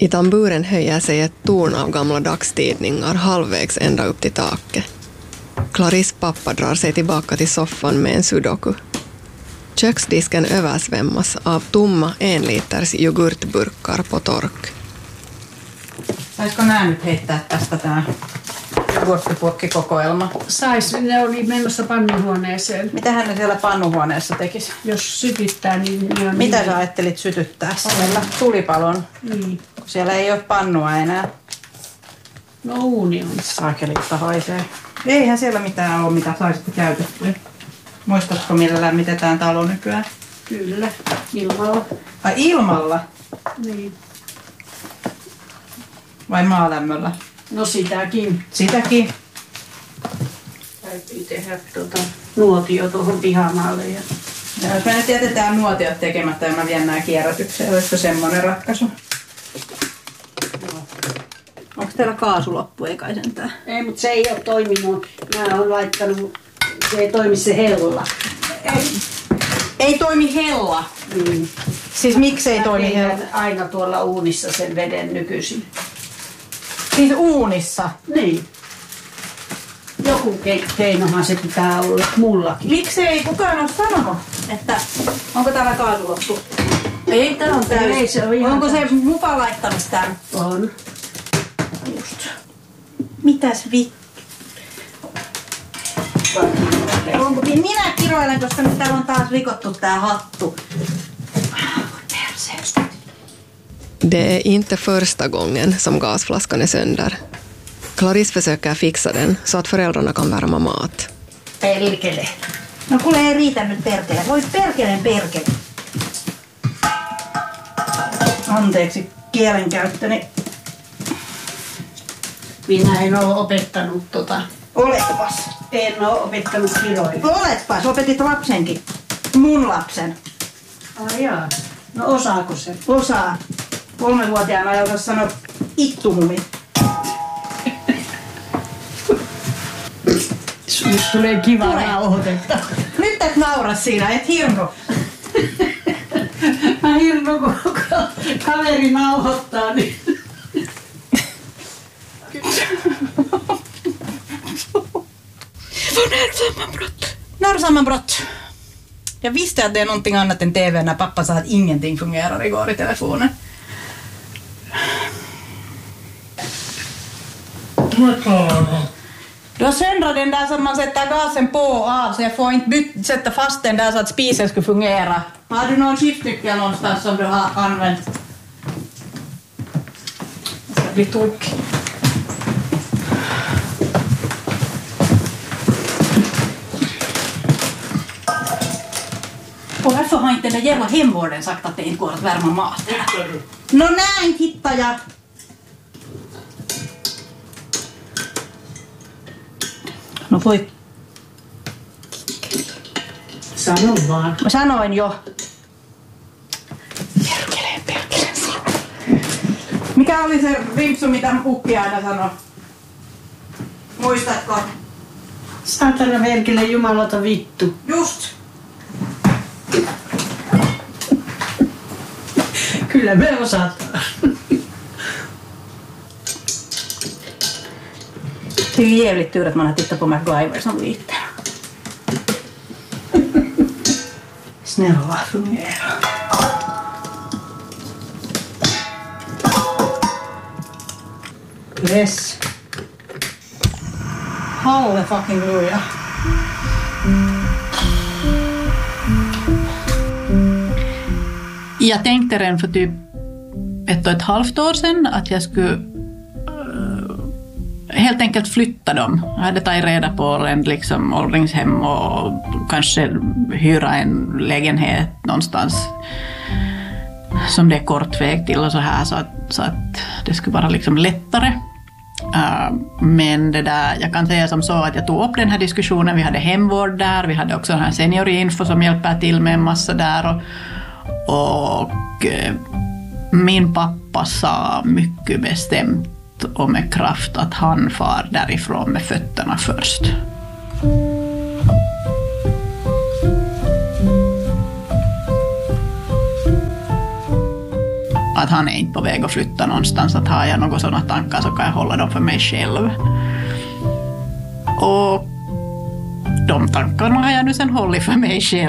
I tamburen höjer sig ett torn av gamla dagstidningar halvvägs ända upp till taket. Clarisse pappa drar sig tillbaka till soffan med en sudoku. Köksdisken översvämmas av tomma 1-liters yoghurtburkar på tork. Saisiko nää nyt heittää tästä tää yoghurttipuokkikokoelma? Sais, ne oli menossa pannuhuoneeseen. Mitähän ne siellä pannuhuoneessa tekis? Jos sytyttää, niin ne on... Mitä sä ajattelit sytyttää siellä? Tulipalon? Niin. Siellä ei ole pannua enää. No uuni on. Saakelitta haisee. Eihän siellä mitään ole, mitä saisitte käytettyä. Muistatko, millä lämmitetään talo nykyään? Kyllä, ilmalla. Ai ilmalla? Niin. Vai maalämmöllä? No sitäkin. Sitäkin. Täytyy tehdä nuotio tuohon pihamaalle. Ja jos me nyt jätetään nuotiot tekemättä ja mä vien nää kierrätykseen, olisiko semmonen ratkaisu? Onko teillä kaasu loppu, ei kai sentään? ei, mutta se ei ole toiminut. Mä oon laittanut, se ei toimi se hella. Ei toimi hella? Niin. Siis miksi ei toimi Mä hella? teen aina tuolla uunissa sen veden nykyisin. Siis uunissa? Niin. Joku keinohan se pitää olla mullakin. Miksi ei kukaan ole sanonut, että onko täällä kaasu loppu? Ei, tää on täysin. Ei, se on ihan onko se muka laittanut tän? On. Just. Mitäs minä kiroilen, koska nyt täällä on taas rikottu tää hattu. Det är inte första gången som gasflaskan är sönder. Clarisse försöker fixa den så att föräldrarna kan värma mat. Perkele. No kuule, ei riitä nyt perkele. Voi perkele. Anteeksi kielenkäyttöni. Minä en ole opettanut Oletpas. En ole opettanut kiroilla. Oletpas, opetit lapsenkin. Mun lapsen. Ai jaa. No osaako se? Osaa. 3-vuotiaana ei osaa sanoa ittumumi. Nyt tulee kivaa nauhoitetta. Nyt et naura siinä, et hirnu. Mä hirnu, kun kaveri nauhoittaa, niin... Nervsammanbrott. Jag visste att det är någonting annat än TV när pappa sa att ingenting fungerar igår i telefonen. Du har söndrat den där så man sätter gasen på och av så jag får inte sätta fast den där så att spisen skulle fungera. Har du någon skiftnyckel någonstans som du har använt? Jag ska bli tokig. Och varför har inte den jävla hemvården sagt att det inte går att värma mat här? No näin, hittar jag. No voi. Sano vaan. Mä sanoin jo. Perkele. Mikä oli se rimpsu, mitä ukki aina sanoi? Muistatko? Saatana perkele jumalata vittu. Just. Kyllä me osataan. Det är ju jävligt tur att man har tittat på MacGyver som liten. Snälla fungera. Yes. Halleluja. Jag tänkte redan för typ 1,5 år sedan att jag skulle helt enkelt flytta dem. Jag hade tagit reda på en liksom åldringshem och kanske hyra en lägenhet någonstans som det är kort väg till och så här så att det skulle vara liksom lättare. Men det där, jag kan säga som så att jag tog upp den här diskussionen. Vi hade hemvård där, vi hade också den här seniorinfo som hjälper till med en massa där och min pappa sa mycket bestämt och med kraft att han far därifrån med fötterna först. att han är inte på väg att flytta någonstans, att har jag några sådana tankar så kan jag hålla dem för mig själv. Och de tankarna har jag nu sen hållit för mig själv.